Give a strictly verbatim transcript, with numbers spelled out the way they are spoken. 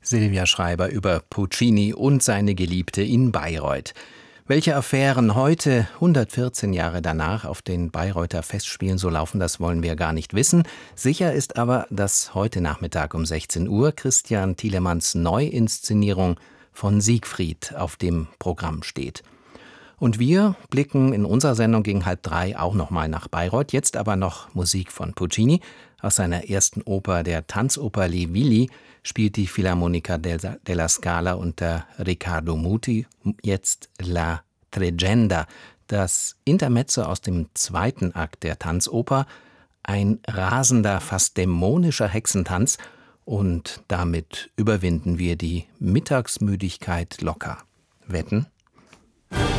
Silvia Schreiber über Puccini und seine Geliebte in Bayreuth. Welche Affären heute, hundertvierzehn Jahre danach, auf den Bayreuther Festspielen so laufen, das wollen wir gar nicht wissen. Sicher ist aber, dass heute Nachmittag um sechzehn Uhr Christian Thielemanns Neuinszenierung von Siegfried auf dem Programm steht. Und wir blicken in unserer Sendung gegen halb drei auch nochmal nach Bayreuth. Jetzt aber noch Musik von Puccini. Aus seiner ersten Oper, der Tanzoper Les Villi, spielt die Philharmonica della Scala unter Riccardo Muti jetzt La Tregenda, das Intermezzo aus dem zweiten Akt der Tanzoper, ein rasender, fast dämonischer Hexentanz, und damit überwinden wir die Mittagsmüdigkeit locker. Wetten?